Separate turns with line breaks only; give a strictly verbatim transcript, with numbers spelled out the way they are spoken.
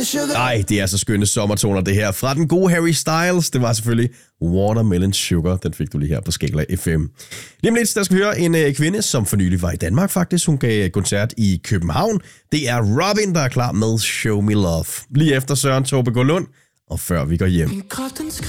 Nej, det er så skønne sommertoner, det her. Fra den gode Harry Styles, det var selvfølgelig Watermelon Sugar. Den fik du lige her på Skala F M. Lige om lidt, der skal vi høre en øh, kvinde, som for nylig var i Danmark faktisk. Hun gav koncert i København. Det er Robin, der er klar med Show Me Love. Lige efter Søren Tobbe Lund, og før vi går hjem.